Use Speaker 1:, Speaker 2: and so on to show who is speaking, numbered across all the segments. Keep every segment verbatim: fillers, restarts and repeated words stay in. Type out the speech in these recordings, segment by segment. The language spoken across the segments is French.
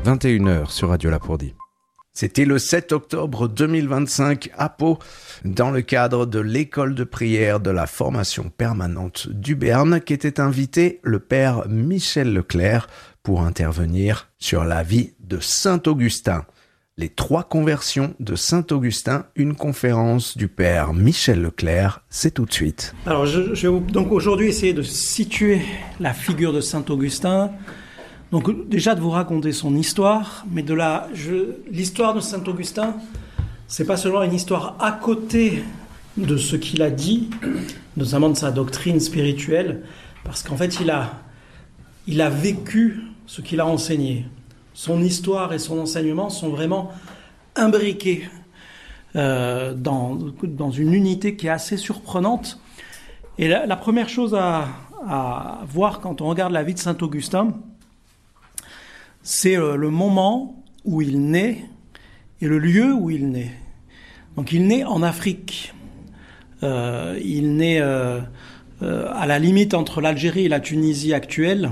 Speaker 1: vingt et une heures sur Radio Lapourdie.
Speaker 2: C'était le sept octobre deux mille vingt-cinq à Pau, dans le cadre de l'école de prière de la formation permanente du Béarn, qui était invité le père Michel Leclerc pour intervenir sur la vie de saint Augustin. Les trois conversions de saint Augustin, une conférence du père Michel Leclerc, c'est tout de suite.
Speaker 3: Alors je, je vais donc aujourd'hui essayer de situer la figure de saint Augustin. Donc déjà de vous raconter son histoire, mais de la, je, l'histoire de saint Augustin, c'est pas seulement une histoire à côté de ce qu'il a dit, notamment de sa doctrine spirituelle, parce qu'en fait il a, il a vécu ce qu'il a enseigné. Son histoire et son enseignement sont vraiment imbriqués euh, dans, dans une unité qui est assez surprenante. Et la, la première chose à, à voir quand on regarde la vie de saint Augustin, c'est le moment où il naît et le lieu où il naît. Donc il naît en Afrique. Euh, il naît euh, euh, à la limite entre l'Algérie et la Tunisie actuelle.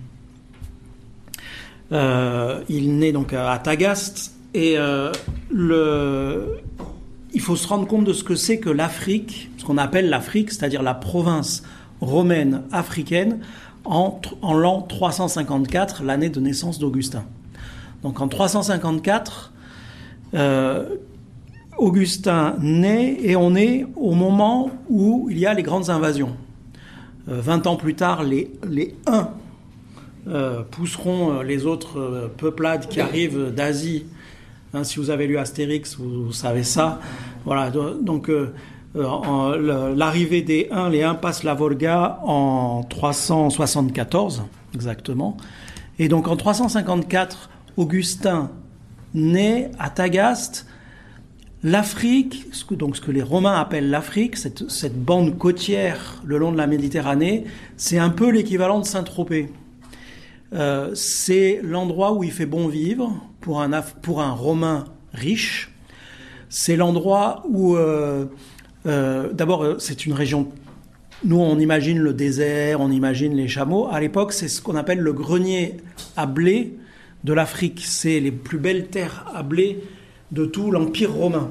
Speaker 3: Euh, il naît donc à Tagaste. Et euh, le... il faut se rendre compte de ce que c'est que l'Afrique, ce qu'on appelle l'Afrique, c'est-à-dire la province romaine africaine, En, en l'an trois cent cinquante-quatre, l'année de naissance d'Augustin. Donc en trois cent cinquante-quatre, euh, Augustin naît et on est au moment où il y a les grandes invasions. Euh, vingt ans plus tard, les, les Huns euh, pousseront les autres euh, peuplades qui arrivent d'Asie. Hein, si vous avez lu Astérix, vous, vous savez ça. Voilà, donc... Euh, Euh, en, le, l'arrivée des Huns, les Huns passent la Volga en trois cent soixante-quatorze, exactement. Et donc en trois cent cinquante-quatre, Augustin naît à Tagaste. L'Afrique, ce que, donc ce que les Romains appellent l'Afrique, cette, cette bande côtière le long de la Méditerranée, c'est un peu l'équivalent de Saint-Tropez. Euh, c'est l'endroit où il fait bon vivre pour un, pour un Romain riche. C'est l'endroit où... Euh, Euh, d'abord, c'est une région, nous on imagine le désert, on imagine les chameaux. À l'époque, c'est ce qu'on appelle le grenier à blé de l'Afrique. C'est les plus belles terres à blé de tout l'Empire romain.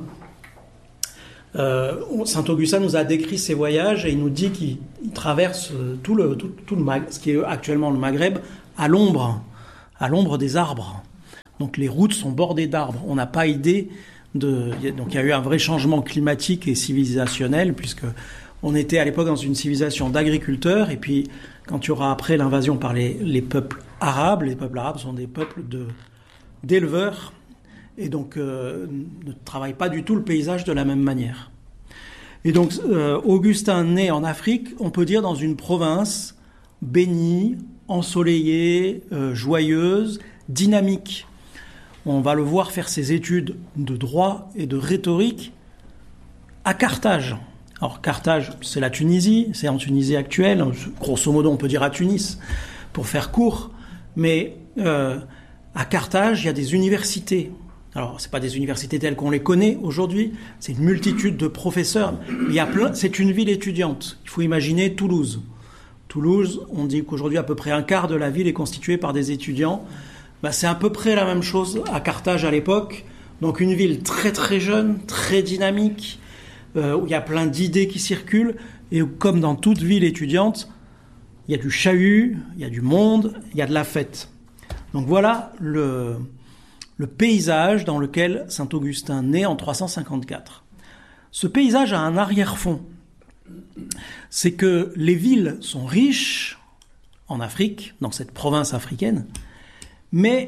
Speaker 3: Euh, saint Augustin nous a décrit ses voyages et il nous dit qu'il traverse tout le, tout, tout le Mag- ce qui est actuellement le Maghreb à l'ombre, à l'ombre des arbres. Donc les routes sont bordées d'arbres. On n'a pas idée... De, donc il y a eu un vrai changement climatique et civilisationnel puisque on était à l'époque dans une civilisation d'agriculteurs et puis quand il y aura après l'invasion par les, les peuples arabes, les peuples arabes sont des peuples de, d'éleveurs et donc euh, ne travaillent pas du tout le paysage de la même manière. Et donc euh, Augustin naît en Afrique, on peut dire dans une province bénie, ensoleillée, euh, joyeuse, dynamique. On va le voir faire ses études de droit et de rhétorique à Carthage. Alors Carthage, c'est la Tunisie, c'est en Tunisie actuelle, grosso modo on peut dire à Tunis, pour faire court, mais euh, à Carthage il y a des universités. Alors c'est pas des universités telles qu'on les connaît aujourd'hui, c'est une multitude de professeurs, il y a plein, c'est une ville étudiante. Il faut imaginer Toulouse. Toulouse, on dit qu'aujourd'hui à peu près un quart de la ville est constituée par des étudiants. Ben, c'est à peu près la même chose à Carthage à l'époque. Donc une ville très très jeune, très dynamique, euh, où il y a plein d'idées qui circulent, et où, comme dans toute ville étudiante, il y a du chahut, il y a du monde, il y a de la fête. Donc voilà le, le paysage dans lequel saint Augustin naît en trois cent cinquante-quatre. Ce paysage a un arrière-fond. C'est que les villes sont riches en Afrique, dans cette province africaine, mais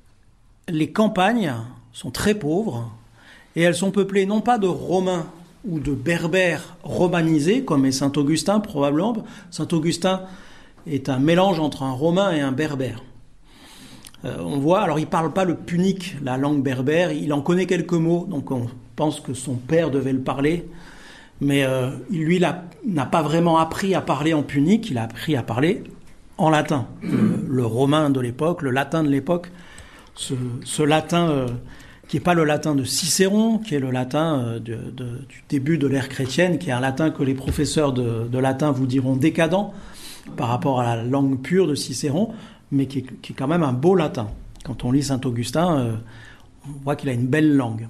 Speaker 3: les campagnes sont très pauvres et elles sont peuplées non pas de Romains ou de Berbères romanisés, comme est saint Augustin probablement. saint Augustin est un mélange entre un Romain et un Berbère. Euh, on voit, alors il ne parle pas le punique, la langue berbère, il en connaît quelques mots, donc on pense que son père devait le parler, mais euh, lui il a, n'a pas vraiment appris à parler en punique, il a appris à parler en latin. Le, le romain de l'époque, le latin de l'époque, ce, ce latin euh, qui n'est pas le latin de Cicéron, qui est le latin euh, de, de, du début de l'ère chrétienne, qui est un latin que les professeurs de, de latin vous diront décadent par rapport à la langue pure de Cicéron, mais qui est, qui est quand même un beau latin. Quand on lit Saint-Augustin, euh, on voit qu'il a une belle langue.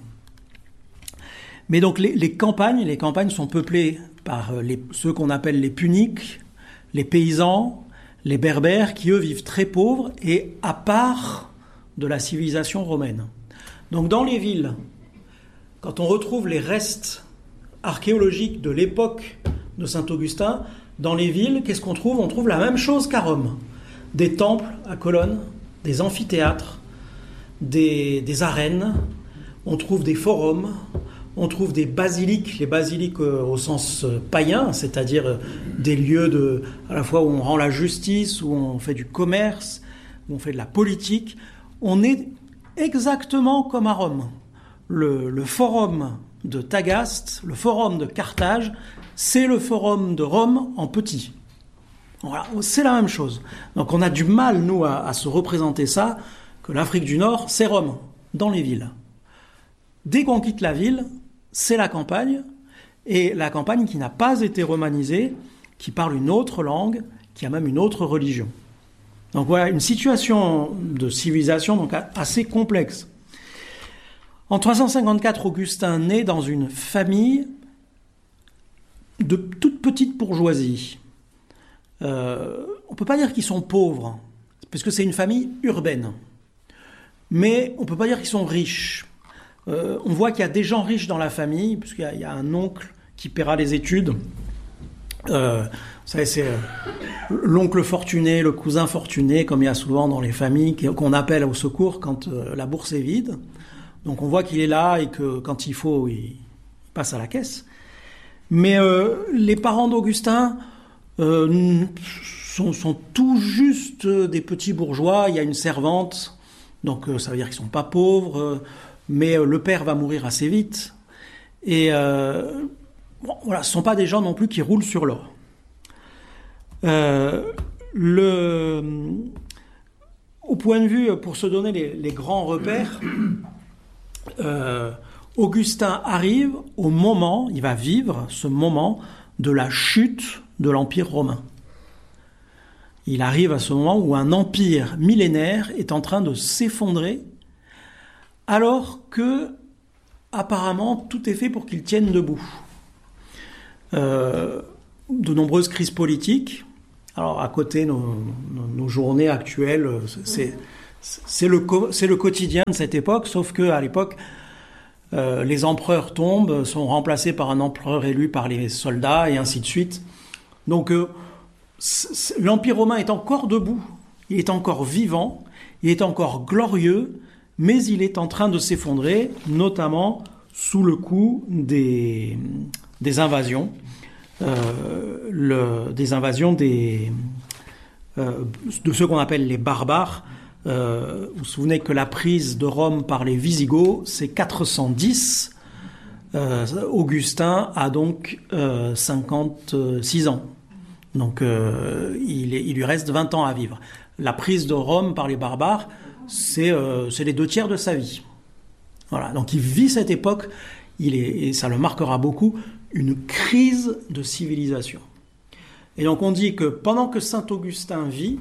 Speaker 3: Mais donc les, les campagnes, les campagnes sont peuplées par les, ceux qu'on appelle les Puniques, les paysans, les Berbères, qui eux vivent très pauvres et à part de la civilisation romaine. Donc dans les villes, quand on retrouve les restes archéologiques de l'époque de Saint-Augustin, dans les villes, qu'est-ce qu'on trouve ? On trouve la même chose qu'à Rome. Des temples à colonnes, des amphithéâtres, des, des arènes, on trouve des forums, on trouve des basiliques, les basiliques au sens païen, c'est-à-dire des lieux de, à la fois où on rend la justice, où on fait du commerce, où on fait de la politique. On est exactement comme à Rome. Le, le forum de Tagaste, le forum de Carthage, c'est le forum de Rome en petit. Voilà, c'est la même chose. Donc on a du mal, nous, à, à se représenter ça, que l'Afrique du Nord, c'est Rome, dans les villes. Dès qu'on quitte la ville, c'est la campagne, et la campagne qui n'a pas été romanisée, qui parle une autre langue, qui a même une autre religion. Donc voilà, une situation de civilisation donc assez complexe. En trois cent cinquante-quatre, Augustin naît dans une famille de toute petite bourgeoisie. Euh, on ne peut pas dire qu'ils sont pauvres, parce que c'est une famille urbaine. Mais on ne peut pas dire qu'ils sont riches. Euh, on voit qu'il y a des gens riches dans la famille, puisqu'il y a, il y a un oncle qui paiera les études. Euh, vous savez, c'est euh, l'oncle fortuné, le cousin fortuné, comme il y a souvent dans les familles, qu'on appelle au secours quand euh, la bourse est vide. Donc on voit qu'il est là et que quand il faut, il passe à la caisse. Mais euh, les parents d'Augustin euh, sont, sont tout juste des petits bourgeois. Il y a une servante, donc euh, ça veut dire qu'ils ne sont pas pauvres. Euh, Mais euh, le père va mourir assez vite. Et euh, bon, voilà, ce ne sont pas des gens non plus qui roulent sur l'or. Euh, le, au point de vue, pour se donner les, les grands repères, euh, Augustin arrive au moment, il va vivre ce moment de la chute de l'Empire romain. Il arrive à ce moment où un empire millénaire est en train de s'effondrer, alors que, apparemment, tout est fait pour qu'ils tiennent debout. Euh, de nombreuses crises politiques. Alors, à côté, nos, nos, nos journées actuelles, c'est, c'est, le, c'est le quotidien de cette époque, sauf qu'à l'époque, euh, les empereurs tombent, sont remplacés par un empereur élu par les soldats, et ainsi de suite. Donc, euh, l'Empire romain est encore debout, il est encore vivant, il est encore glorieux, mais il est en train de s'effondrer, notamment sous le coup des, des invasions, euh, le, des invasions des, euh, de ceux qu'on appelle les barbares. Euh, vous vous souvenez que la prise de Rome par les Visigoths, c'est quatre cent dix. Euh, Augustin a donc euh, cinquante-six ans. Donc euh, il, est, il lui reste vingt ans à vivre. La prise de Rome par les barbares, c'est, euh, c'est les deux tiers de sa vie. Voilà, donc il vit cette époque, il est, et ça le marquera beaucoup, une crise de civilisation. Et donc on dit que pendant que saint Augustin vit,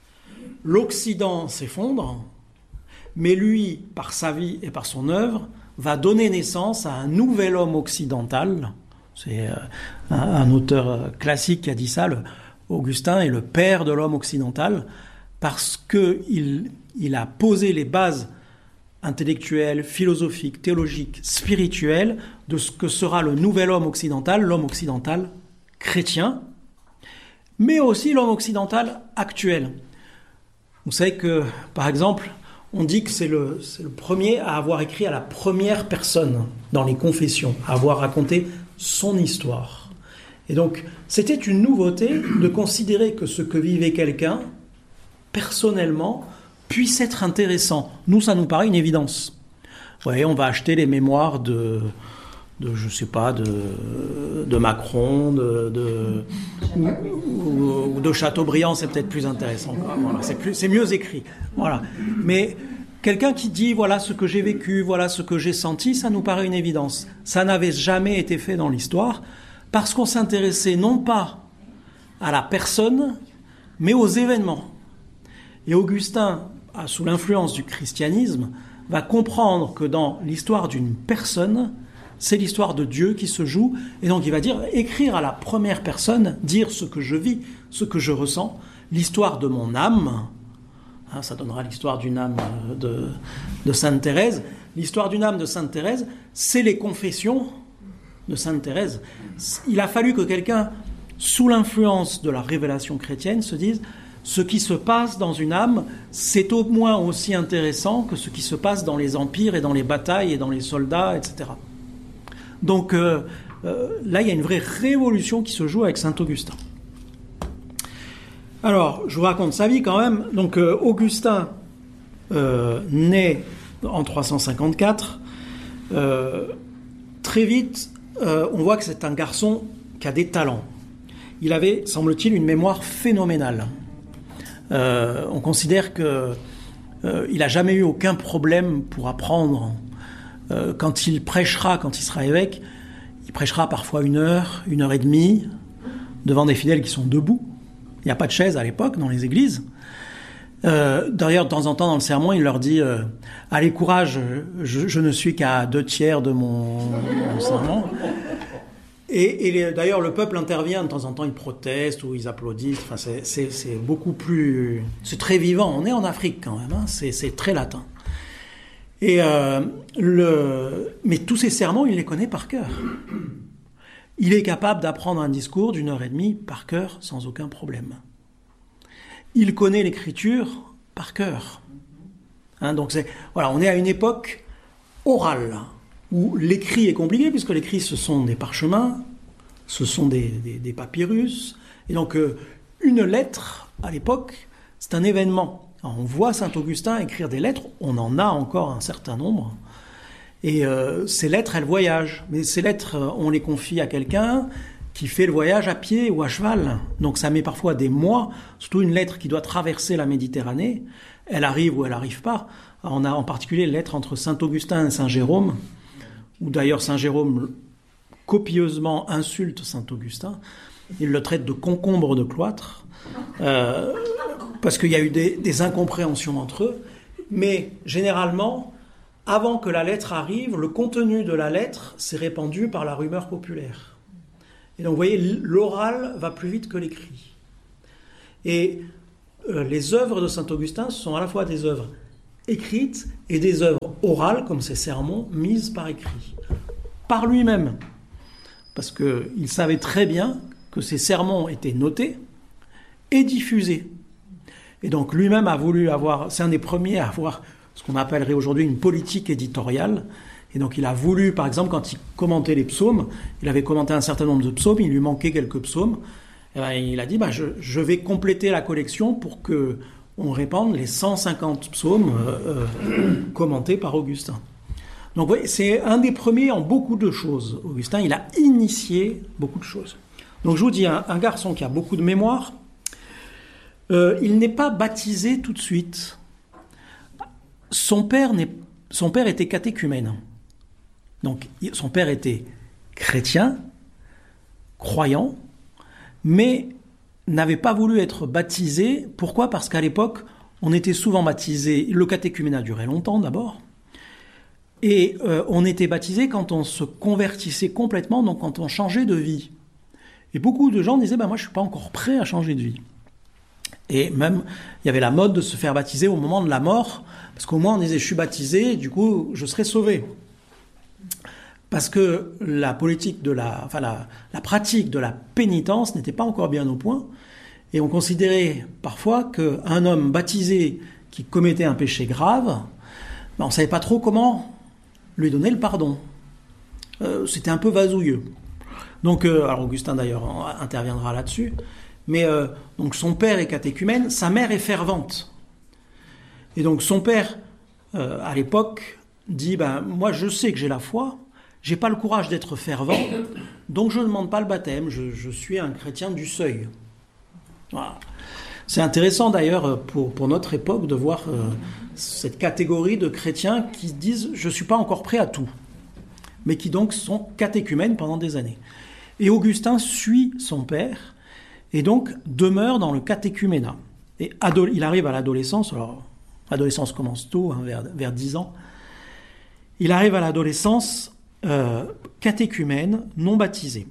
Speaker 3: l'Occident s'effondre, mais lui, par sa vie et par son œuvre, va donner naissance à un nouvel homme occidental. C'est euh, un, un auteur classique qui a dit ça, le, Augustin est le père de l'homme occidental, parce qu'il il a posé les bases intellectuelles, philosophiques, théologiques, spirituelles de ce que sera le nouvel homme occidental, l'homme occidental chrétien, mais aussi l'homme occidental actuel. Vous savez que, par exemple, on dit que c'est le, c'est le premier à avoir écrit à la première personne dans les confessions, à avoir raconté son histoire. Et donc, c'était une nouveauté de considérer que ce que vivait quelqu'un, personnellement, puisse être intéressant. Nous, ça nous paraît une évidence. Vous voyez, on va acheter les mémoires de, de je sais pas, de, de Macron, de, de, ou, ou de Chateaubriand, c'est peut-être plus intéressant. Voilà, c'est, plus, c'est mieux écrit. Voilà. Mais quelqu'un qui dit, voilà ce que j'ai vécu, voilà ce que j'ai senti, ça nous paraît une évidence. Ça n'avait jamais été fait dans l'histoire, parce qu'on s'intéressait non pas à la personne, mais aux événements. Et Augustin, sous l'influence du christianisme, va comprendre que dans l'histoire d'une personne, c'est l'histoire de Dieu qui se joue, et donc il va dire, écrire à la première personne, dire ce que je vis, ce que je ressens, l'histoire de mon âme, hein, ça donnera l'histoire d'une âme de, de Sainte Thérèse, l'histoire d'une âme de Sainte Thérèse, c'est les confessions de Sainte Thérèse. Il a fallu que quelqu'un, sous l'influence de la révélation chrétienne, se dise, ce qui se passe dans une âme, c'est au moins aussi intéressant que ce qui se passe dans les empires et dans les batailles et dans les soldats, et cetera. Donc euh, euh, là, il y a une vraie révolution qui se joue avec saint Augustin. Alors, je vous raconte sa vie quand même. Donc euh, Augustin euh, naît en trois cent cinquante-quatre. Euh, très vite, euh, on voit que c'est un garçon qui a des talents. Il avait, semble-t-il, une mémoire phénoménale. Euh, on considère qu'il euh, n'a jamais eu aucun problème pour apprendre. Euh, quand il prêchera, quand il sera évêque, il prêchera parfois une heure, une heure et demie, devant des fidèles qui sont debout. Il n'y a pas de chaise à l'époque dans les églises. Euh, d'ailleurs, de temps en temps, dans le sermon, il leur dit euh, « Allez, courage, je, je ne suis qu'à deux tiers de mon, mon sermon. » Et, et les, d'ailleurs, le peuple intervient, de temps en temps, ils protestent ou ils applaudissent. Enfin, c'est, c'est, c'est beaucoup plus... C'est très vivant. On est en Afrique quand même, hein. c'est, c'est très latin. Et euh, le... Mais tous ces sermons, il les connaît par cœur. Il est capable d'apprendre un discours d'une heure et demie par cœur, sans aucun problème. Il connaît l'écriture par cœur. Hein, donc c'est, voilà, on est à une époque orale, où l'écrit est compliqué, puisque l'écrit, ce sont des parchemins, ce sont des, des, des papyrus. Et donc, euh, une lettre, à l'époque, c'est un événement. Alors, on voit saint Augustin écrire des lettres, on en a encore un certain nombre. Et euh, ces lettres, elles voyagent. Mais ces lettres, on les confie à quelqu'un qui fait le voyage à pied ou à cheval. Donc ça met parfois des mois, surtout une lettre qui doit traverser la Méditerranée. Elle arrive ou elle n'arrive pas. Alors, on a en particulier les lettres entre saint Augustin et saint Jérôme, où d'ailleurs saint Jérôme copieusement insulte saint Augustin. Il le traite de concombre de cloître, euh, parce qu'il y a eu des, des incompréhensions entre eux. Mais généralement, avant que la lettre arrive, le contenu de la lettre s'est répandu par la rumeur populaire. Et donc vous voyez, l'oral va plus vite que l'écrit. Et euh, les œuvres de saint Augustin sont à la fois des œuvres écrites et des œuvres orales, comme ses sermons, mises par écrit, par lui-même. Parce qu'il savait très bien que ses sermons étaient notés et diffusés. Et donc lui-même a voulu avoir, c'est un des premiers à avoir ce qu'on appellerait aujourd'hui une politique éditoriale. Et donc il a voulu, par exemple, quand il commentait les psaumes, il avait commenté un certain nombre de psaumes, il lui manquait quelques psaumes, et bien, il a dit bah, je, je vais compléter la collection pour que on répande les cent cinquante psaumes euh, euh, commentés par Augustin. Donc vous voyez, c'est un des premiers en beaucoup de choses. Augustin, il a initié beaucoup de choses. Donc je vous dis, un, un garçon qui a beaucoup de mémoire, euh, il n'est pas baptisé tout de suite. Son père, n'est, son père était catéchumène. Donc son père était chrétien, croyant, mais n'avait pas voulu être baptisé. Pourquoi ? Parce qu'à l'époque, on était souvent baptisé, le catéchuménat durait longtemps d'abord, et euh, on était baptisé quand on se convertissait complètement, donc quand on changeait de vie. Et beaucoup de gens disaient, ben moi je ne suis pas encore prêt à changer de vie. Et même, il y avait la mode de se faire baptiser au moment de la mort, parce qu'au moins on disait, je suis baptisé, du coup je serai sauvé. Parce que la politique de la, enfin la, la pratique de la pénitence n'était pas encore bien au point, et on considérait parfois qu'un homme baptisé qui commettait un péché grave, ben on ne savait pas trop comment lui donner le pardon. Euh, c'était un peu vasouilleux. Donc, euh, alors Augustin d'ailleurs interviendra là-dessus, mais euh, donc son père est catéchumène, sa mère est fervente. Et donc son père, euh, à l'époque, dit ben moi je sais que j'ai la foi, j'ai pas le courage d'être fervent, donc je ne demande pas le baptême, je, je suis un chrétien du seuil. Voilà. C'est intéressant d'ailleurs pour, pour notre époque de voir euh, cette catégorie de chrétiens qui disent « je ne suis pas encore prêt à tout », mais qui donc sont catéchumènes pendant des années. Et Augustin suit son père et donc demeure dans le catéchuménat. Et ado- il arrive à l'adolescence, alors L'adolescence commence tôt, hein, vers, vers dix ans. Il arrive à l'adolescence euh, catéchumène, non baptisé.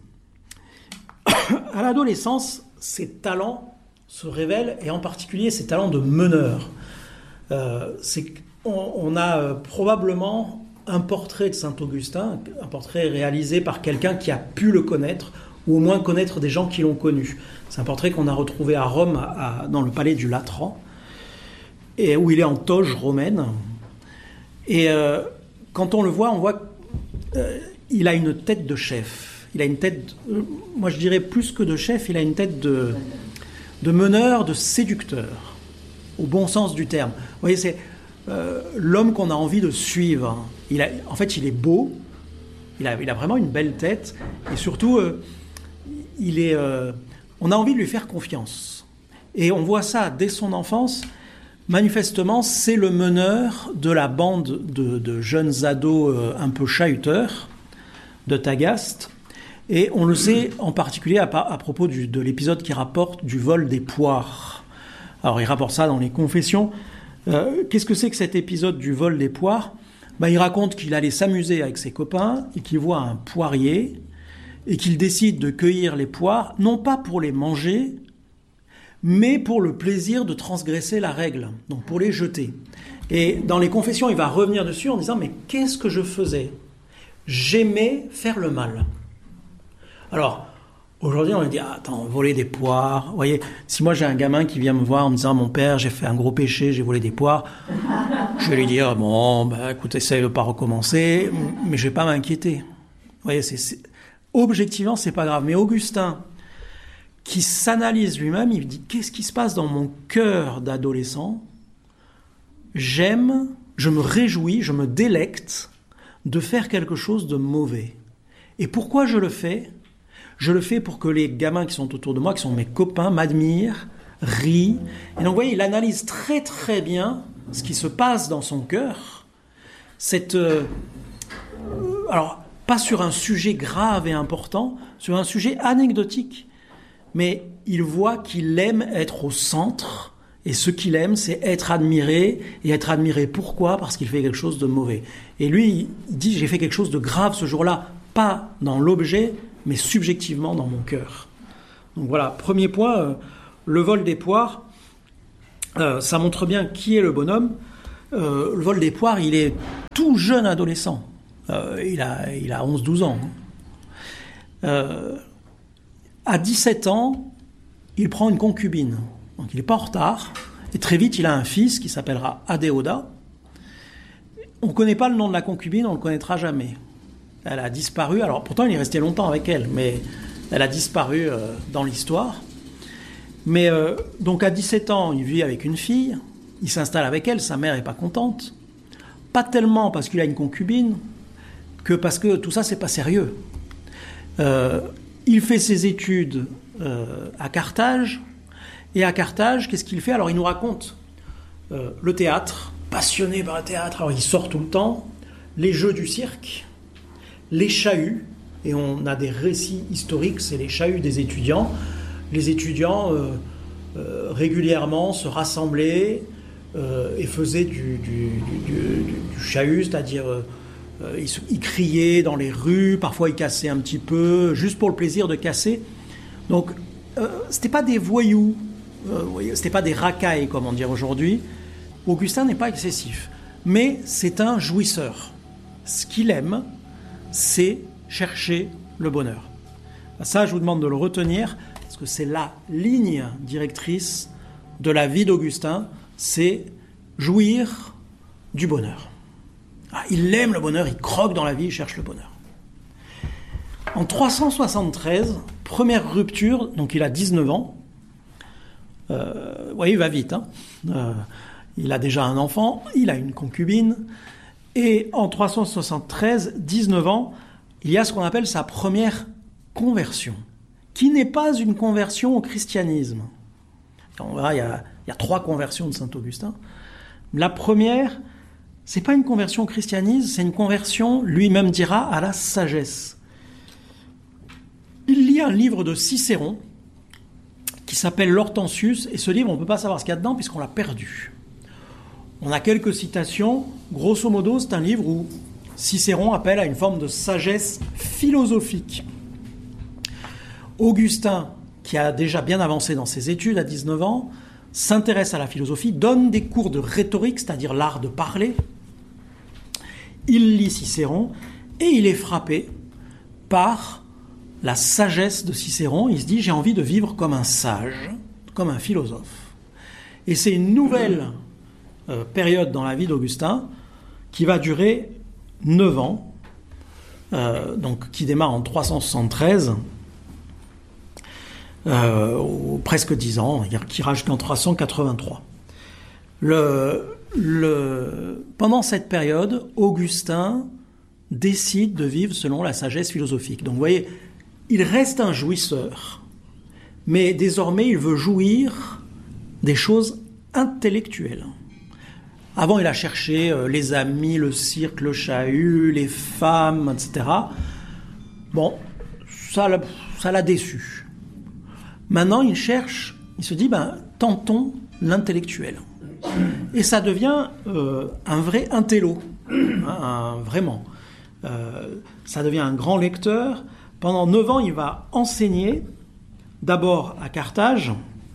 Speaker 3: À l'adolescence, ses talents se révèlent, et en particulier ses talents de meneur. Euh, c'est, on, on a euh, probablement un portrait de Saint-Augustin, un portrait réalisé par quelqu'un qui a pu le connaître, ou au moins connaître des gens qui l'ont connu. C'est un portrait qu'on a retrouvé à Rome, à, dans le palais du Latran, et où il est en toge romaine. Et euh, quand on le voit, on voit qu'il euh, a une tête de chef. Il a une tête, euh, moi je dirais plus que de chef, il a une tête de, de meneur, de séducteur, au bon sens du terme. Vous voyez, c'est euh, l'homme qu'on a envie de suivre. Il a, en fait, il est beau, il a, il a vraiment une belle tête, et surtout, euh, il est, euh, on a envie de lui faire confiance. Et on voit ça dès son enfance. Manifestement, c'est le meneur de la bande de, de jeunes ados euh, un peu chahuteurs de Tagaste. Et on le sait en particulier à, à propos du, de l'épisode qui rapporte du vol des poires. Alors, il rapporte ça dans les Confessions. Euh, qu'est-ce que c'est que cet épisode du vol des poires ? Ben, il raconte qu'il allait s'amuser avec ses copains et qu'il voit un poirier et qu'il décide de cueillir les poires, non pas pour les manger, mais pour le plaisir de transgresser la règle, donc pour les jeter. Et dans les Confessions, il va revenir dessus en disant « Mais qu'est-ce que je faisais ? J'aimais faire le mal. » Alors, aujourd'hui, on va dire « Attends, voler des poires. » Vous voyez, si moi j'ai un gamin qui vient me voir en me disant « Mon père, j'ai fait un gros péché, j'ai volé des poires. » Je vais lui dire « Bon, bah, écoute, essaye de pas recommencer, mais je vais pas m'inquiéter. » Vous voyez, c'est, c'est... objectivement, c'est pas grave. Mais Augustin, qui s'analyse lui-même, il dit « Qu'est-ce qui se passe dans mon cœur d'adolescent ? J'aime, je me réjouis, je me délecte de faire quelque chose de mauvais. Et pourquoi je le fais ? Je le fais pour que les gamins qui sont autour de moi, qui sont mes copains, m'admirent, rient. » Et donc, vous voyez, il analyse très très bien ce qui se passe dans son cœur. Cette, euh, alors, pas sur un sujet grave et important, sur un sujet anecdotique. Mais il voit qu'il aime être au centre, et ce qu'il aime, c'est être admiré, et être admiré pourquoi ? Parce qu'il fait quelque chose de mauvais. Et lui, il dit, j'ai fait quelque chose de grave ce jour-là, pas dans l'objet, mais subjectivement dans mon cœur. Donc voilà, premier point, euh, le vol des poires, euh, ça montre bien qui est le bonhomme. Euh, le vol des poires, il est tout jeune adolescent, euh, il a, il a onze douze ans. Euh, À dix-sept ans, il prend une concubine. Donc il n'est pas en retard. Et très vite, il a un fils qui s'appellera Adéoda. On ne connaît pas le nom de la concubine, on ne le connaîtra jamais. Elle a disparu. Alors pourtant, il est resté longtemps avec elle, mais elle a disparu euh, dans l'histoire. Mais euh, donc à dix-sept ans, il vit avec une fille. Il s'installe avec elle. Sa mère n'est pas contente. Pas tellement parce qu'il a une concubine, que parce que tout ça, c'est pas sérieux. Euh, Il fait ses études euh, à Carthage. Et à Carthage, qu'est-ce qu'il fait ? Alors, il nous raconte euh, le théâtre, passionné par le théâtre. Alors, il sort tout le temps. Les jeux du cirque, les chahuts. Et on a des récits historiques, c'est les chahuts des étudiants. Les étudiants, euh, euh, régulièrement, se rassemblaient euh, et faisaient du, du, du, du, du chahut, c'est-à-dire... Euh, Ils, ils criaient dans les rues, parfois ils cassaient un petit peu, juste pour le plaisir de casser. Donc, euh, c'était pas des voyous, euh, c'était pas des racailles, comme on dit aujourd'hui. Augustin n'est pas excessif, mais c'est un jouisseur. Ce qu'il aime, c'est chercher le bonheur. Ça, je vous demande de le retenir, parce que c'est la ligne directrice de la vie d'Augustin, c'est jouir du bonheur. Ah, il aime le bonheur, il croque dans la vie, il cherche le bonheur. En trois cent soixante-treize, première rupture, donc il a dix-neuf ans. Euh, vous voyez, il va vite. Hein euh, il a déjà un enfant, il a une concubine. Et en trois cent soixante-treize, dix-neuf ans, il y a ce qu'on appelle sa première conversion, qui n'est pas une conversion au christianisme. On verra, il y a, il y a trois conversions de Saint-Augustin. La première... c'est pas une conversion au christianisme, c'est une conversion, lui-même dira, à la sagesse. Il lit un livre de Cicéron qui s'appelle l'Hortensius, et ce livre, on ne peut pas savoir ce qu'il y a dedans puisqu'on l'a perdu. On a quelques citations. Grosso modo, c'est un livre où Cicéron appelle à une forme de sagesse philosophique. Augustin, qui a déjà bien avancé dans ses études à dix-neuf ans, s'intéresse à la philosophie, donne des cours de rhétorique, c'est-à-dire l'art de parler. Il lit Cicéron et il est frappé par la sagesse de Cicéron. Il se dit « j'ai envie de vivre comme un sage, comme un philosophe ». Et c'est une nouvelle euh, période dans la vie d'Augustin qui va durer neuf ans, euh, donc qui démarre en trois cent soixante-treize, euh, ou presque dix ans, qui ira jusqu'en trois cent quatre-vingt-trois. Le, le, pendant cette période, Augustin décide de vivre selon la sagesse philosophique. Donc vous voyez, il reste un jouisseur, mais désormais il veut jouir des choses intellectuelles. Avant, il a cherché euh, les amis, le cirque, le chahut, les femmes, et cetera. Bon, ça l'a, ça l'a déçu. Maintenant, il cherche, il se dit, ben, tentons l'intellectuel. Et ça devient euh, un vrai intello, hein, un, vraiment. Euh, ça devient un grand lecteur. Pendant neuf ans, il va enseigner, d'abord à Carthage.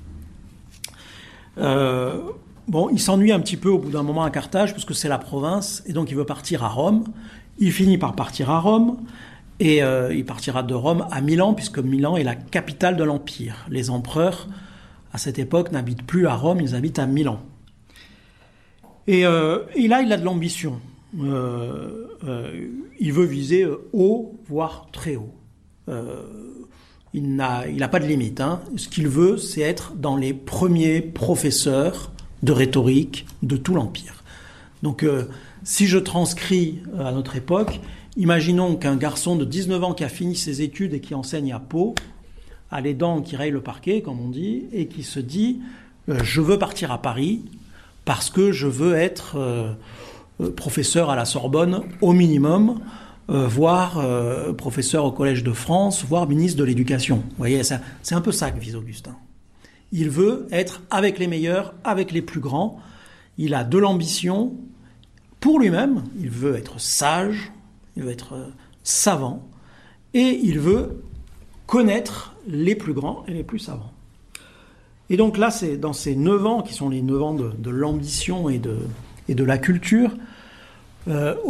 Speaker 3: Euh, bon, il s'ennuie un petit peu au bout d'un moment à Carthage, parce que c'est la province, et donc il veut partir à Rome. Il finit par partir à Rome, et euh, il partira de Rome à Milan, puisque Milan est la capitale de l'Empire. Les empereurs, à cette époque, n'habitent plus à Rome, ils habitent à Milan. Et, euh, et là, il a de l'ambition. Euh, euh, il veut viser haut, voire très haut. Euh, il n'a, il n'a pas de limite. Hein. Ce qu'il veut, c'est être dans les premiers professeurs de rhétorique de tout l'Empire. Donc, euh, si je transcris à notre époque, imaginons qu'un garçon de dix-neuf ans qui a fini ses études et qui enseigne à Pau, a les dents qui rayent le parquet, comme on dit, et qui se dit euh, « je veux partir à Paris parce que je veux être euh, professeur à la Sorbonne au minimum, euh, voire euh, professeur au Collège de France, voire ministre de l'Éducation ». Vous voyez, ça, c'est un peu ça que vise Augustin. Il veut être avec les meilleurs, avec les plus grands. Il a de l'ambition pour lui-même. Il veut être sage, il veut être euh, savant, et il veut connaître les plus grands et les plus savants. Et donc là, c'est dans ces neuf ans, qui sont les neuf ans de, de l'ambition et de, et de la culture, euh,